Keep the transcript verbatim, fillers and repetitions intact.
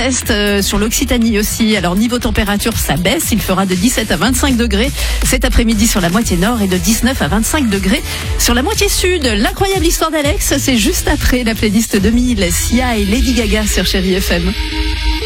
Est, euh, sur l'Occitanie aussi. Alors niveau température, ça baisse. Il fera de dix-sept à vingt-cinq degrés cet après-midi sur la moitié nord et de dix-neuf à vingt-cinq degrés sur la moitié sud. L'incroyable histoire d'Alex, c'est juste après la playlist deux mille. Sia et Lady Gaga sur Chérie F M.